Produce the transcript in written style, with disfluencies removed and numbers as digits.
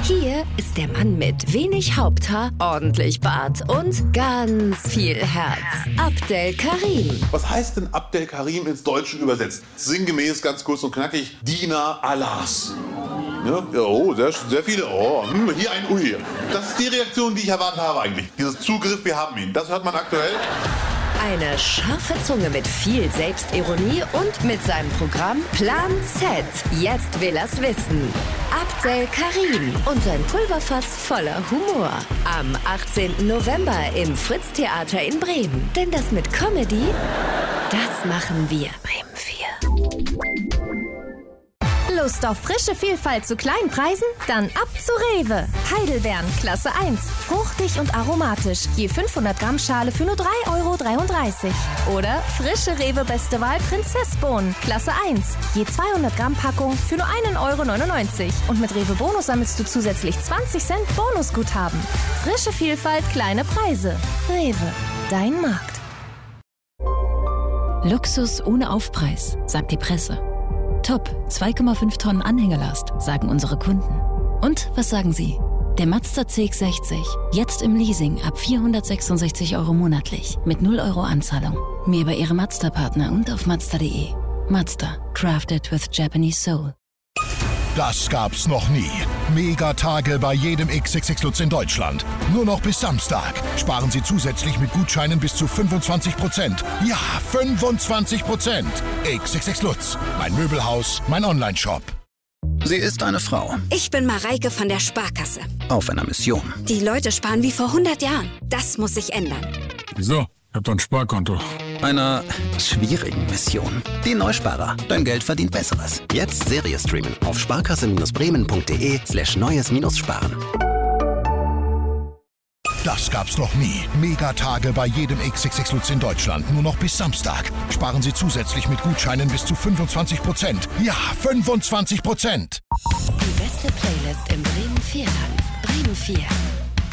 Hier ist der Mann mit wenig Haupthaar, ordentlich Bart und ganz viel Herz. Abdel Karim. Was heißt denn Abdel Karim ins Deutsche übersetzt? Sinngemäß, ganz kurz und knackig, Diener Allahs. Ja, oh, sehr viele. Oh, hier ein Ui. Das ist die Reaktion, die ich erwartet habe eigentlich. Dieses Zugriff, wir haben ihn. Das hört man aktuell. Eine scharfe Zunge mit viel Selbstironie und mit seinem Programm Plan Z. Jetzt will er's wissen. Abdel Karim und sein Pulverfass voller Humor. Am 18. November im Fritz-Theater in Bremen. Denn das mit Comedy, das machen wir. Bremen 4. Lust auf frische Vielfalt zu kleinen Preisen? Dann ab zu Rewe. Heidelbeeren, Klasse 1. Fruchtig und aromatisch. Je 500 Gramm Schale für nur 3,33 €. Oder frische Rewe Beste Wahl Prinzessbohnen, Klasse 1. Je 200 Gramm Packung für nur 1,99 €. Und mit Rewe Bonus sammelst du zusätzlich 20 Cent Bonusguthaben. Frische Vielfalt, kleine Preise. Rewe, dein Markt. Luxus ohne Aufpreis, sagt die Presse. Top, 2,5 Tonnen Anhängerlast, sagen unsere Kunden. Und was sagen Sie? Der Mazda CX-60, jetzt im Leasing ab 466 € monatlich, mit 0 € Anzahlung. Mehr über Ihre Mazda-Partner und auf Mazda.de. Mazda, crafted with Japanese soul. Das gab's noch nie. Megatage bei jedem XXX Lutz in Deutschland. Nur noch bis Samstag. Sparen Sie zusätzlich mit Gutscheinen bis zu 25%. Ja, 25%. XXX Lutz. Mein Möbelhaus, mein Onlineshop. Sie ist eine Frau. Ich bin Mareike von der Sparkasse. Auf einer Mission. Die Leute sparen wie vor 100 Jahren. Das muss sich ändern. Wieso? Ich hab doch ein Sparkonto. Einer schwierigen Mission. Die Neusparer. Dein Geld verdient Besseres. Jetzt Serie streamen auf sparkasse-bremen.de/neues-sparen. Das gab's noch nie. Megatage bei jedem XXX Lutz in Deutschland. Nur noch bis Samstag. Sparen Sie zusätzlich mit Gutscheinen bis zu 25%. Ja, 25%. Die beste Playlist im Bremen 4 Land. Bremen 4.